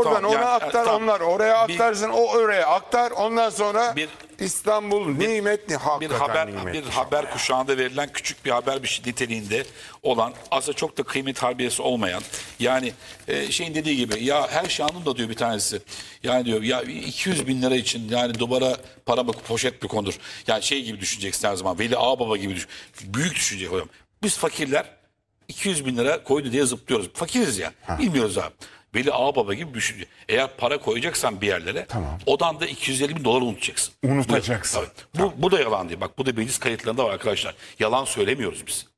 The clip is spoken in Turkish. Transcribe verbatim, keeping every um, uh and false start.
oradan tamam, ona yani, aktar, tamam. onlar oraya Bir- aktarsın, o oraya aktar. Ondan sonra Bir- İstanbul nimet ni bir hakikaten haber nimet. bir haber kuşağında verilen küçük bir haber bir şey niteliğinde olan, aslında çok da kıymet harbiyesi olmayan, yani e, şeyin dediği gibi, ya her şey anında diyor bir tanesi, yani diyor ya iki yüz bin lira için yani duvara para mı poşet mi konur, yani şey gibi düşüneceksin her zaman, Veli Ağababa gibi düşün, büyük düşünecek hocam. Biz fakirler iki yüz bin lira koydu diye zıplıyoruz, fakiriz ya, bilmiyoruz abi. Veli Ağababa gibi düşünce. Eğer para koyacaksan bir yerlere, Tamam. odan da iki yüz elli bin dolar unutacaksın. Unutacaksın. Bu, bu, bu da yalan değil. Bak, bu da meclis kayıtlarında var arkadaşlar. Yalan söylemiyoruz biz.